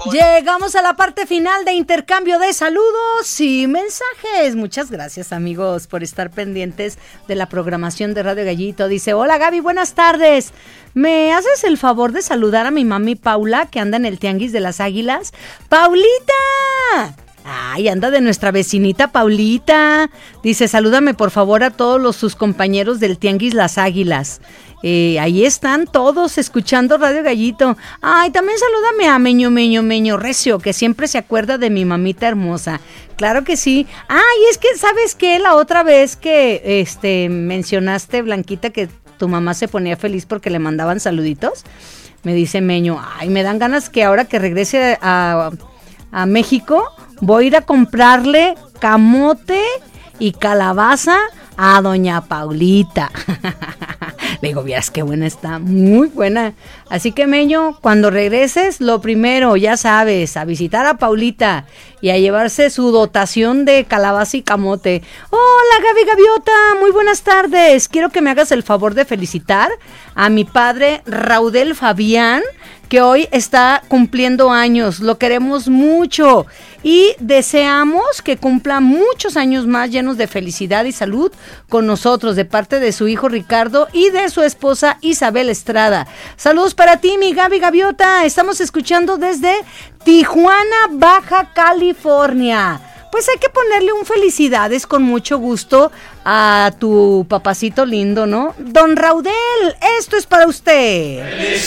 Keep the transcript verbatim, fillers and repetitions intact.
Llegamos a la parte final de intercambio de saludos y mensajes. Muchas gracias, amigos, por estar pendientes de la programación de Radio Gallito. Dice, hola Gaby, buenas tardes. ¿Me haces el favor de saludar a mi mami Paula, que anda en el Tianguis de las Águilas? ¡Paulita! Ay, anda de nuestra vecinita Paulita. Dice, salúdame por favor a todos los, sus compañeros del Tianguis Las Águilas. Eh, ahí están todos escuchando Radio Gallito. Ay, también salúdame a Meño, Meño, Meño Recio, que siempre se acuerda de mi mamita hermosa. Claro que sí. Ay, es que, ¿sabes qué? La otra vez que este mencionaste, Blanquita, que tu mamá se ponía feliz porque le mandaban saluditos, me dice Meño, ay, me dan ganas que ahora que regrese a, a México, voy a ir a comprarle camote y calabaza a doña Paulita. Le digo, vieras qué buena está, muy buena. Así que, Meño, cuando regreses, lo primero, ya sabes, a visitar a Paulita y a llevarse su dotación de calabaza y camote. Hola, Gaby Gaviota, muy buenas tardes. Quiero que me hagas el favor de felicitar a mi padre Raudel Fabián, que hoy está cumpliendo años. Lo queremos mucho y deseamos que cumpla muchos años más llenos de felicidad y salud con nosotros, de parte de su hijo Ricardo y de su esposa Isabel Estrada. Saludos para ti, mi Gaby Gaviota. Estamos escuchando desde Tijuana, Baja California. Pues hay que ponerle un felicidades con mucho gusto a tu papacito lindo, ¿no? Don Raudel, esto es para usted.